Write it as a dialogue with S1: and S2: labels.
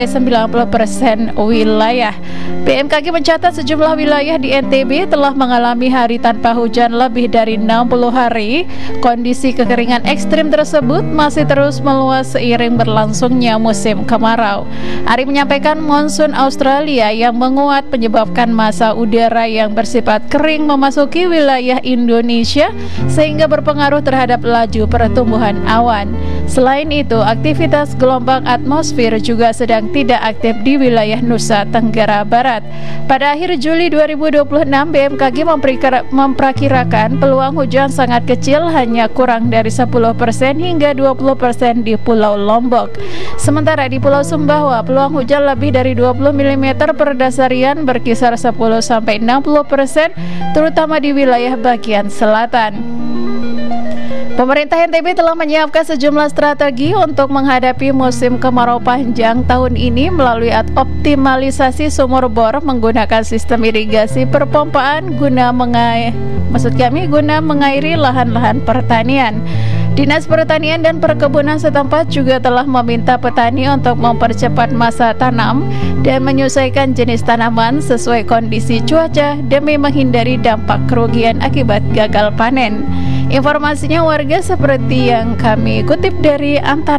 S1: 90% wilayah. BMKG mencatat sejumlah wilayah di NTB telah mengalami hari tanpa hujan lebih dari 60 hari. Kondisi kekeringan ekstrim tersebut masih terus meluas seiring berlangsungnya musim kemarau. Ari menyampaikan monsun Australia yang menguat menyebabkan massa udara yang bersifat kering memasuki wilayah Indonesia sehingga berpengaruh terhadap laju pertumbuhan awan. Selain itu, aktivitas gelombang atmosfer juga sedang tidak aktif di wilayah Nusa Tenggara Barat. Pada akhir Juli 2026, BMKG memperkirakan peluang hujan sangat kecil, hanya kurang dari 10% hingga 20% di Pulau Lombok. Sementara di Pulau Sumbawa, peluang hujan lebih dari 20 mm per dasarian berkisar 10-60%, terutama di wilayah bagian selatan. Pemerintah NTB telah menyiapkan sejumlah strategi untuk menghadapi musim kemarau panjang tahun ini melalui optimalisasi sumur bor menggunakan sistem irigasi perpompaan guna mengairi lahan-lahan pertanian. Dinas Pertanian dan Perkebunan setempat juga telah meminta petani untuk mempercepat masa tanam dan menyesuaikan jenis tanaman sesuai kondisi cuaca demi menghindari dampak kerugian akibat gagal panen. Informasinya warga seperti yang kami kutip dari Antara